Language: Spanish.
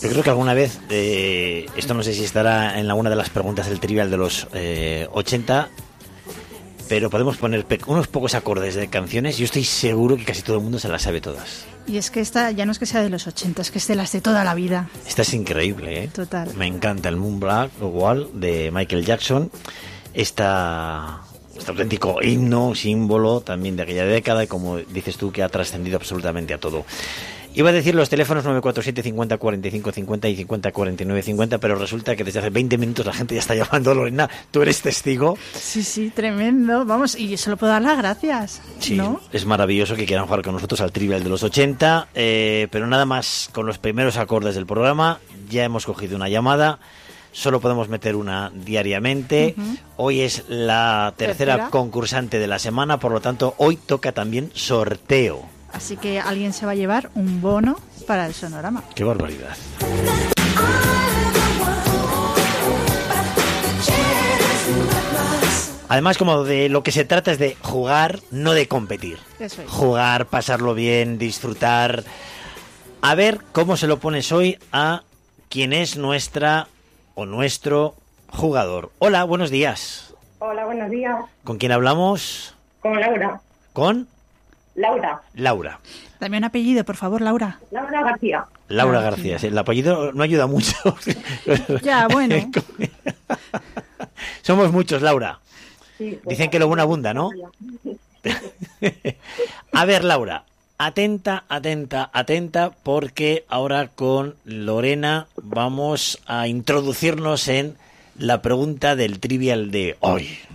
Yo creo que alguna vez, esto no sé si estará en alguna de las preguntas del trivial de los 80, pero podemos poner unos pocos acordes de canciones. Yo estoy seguro que casi todo el mundo se las sabe todas. Y es que esta ya no es que sea de los 80, es que es de las de toda la vida. Esta es increíble, ¿eh? Total. Me encanta el Moon Black Wall de Michael Jackson. Este auténtico himno, símbolo también de aquella década, y como dices tú, que ha trascendido absolutamente a todo. Iba a decir los teléfonos 947 50 45 50 y 50 49 50, pero resulta que desde hace 20 minutos la gente ya está llamando. Lorena, tú eres testigo. Sí, tremendo. Vamos, y solo puedo dar las gracias, Sí, ¿no? es maravilloso que quieran jugar con nosotros al trivial de los 80, pero nada más con los primeros acordes del programa. Ya hemos cogido una llamada. Solo podemos meter una diariamente. Hoy es la tercera concursante de la semana, por lo tanto, hoy toca también sorteo. Así que alguien se va a llevar un bono para el Sonorama. ¡Qué barbaridad! Además, como de lo que se trata es de jugar, no de competir. Eso es. Jugar, pasarlo bien, disfrutar. A ver cómo se lo pones hoy a quien es nuestra o nuestro jugador. Hola, buenos días. Hola, buenos días. ¿Con quién hablamos? Con Laura. ¿Con? Laura. Laura. Dame un apellido, por favor, Laura. Laura García. Laura García. Sí, el apellido no ayuda mucho. Ya, bueno. Somos muchos, Laura. Sí, pues, dicen que lo bueno abunda, ¿no? A ver, Laura, atenta, porque ahora con Lorena vamos a introducirnos en la pregunta del trivial de hoy.